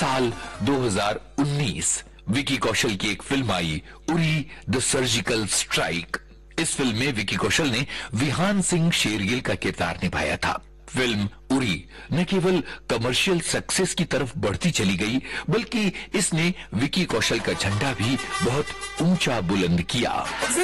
साल 2019 विकी कौशल की एक film I, Uri the surgical strike. इस फिल्म में विकी कौशल ने विहान सिंह शेरगिल का किरदार निभाया था। फिल्म उरी न केवल कमर्शियल सक्सेस की तरफ बढ़ती चली गई, बल्कि इसने विकी कौशल का झंडा भी बहुत ऊंचा बुलंद किया।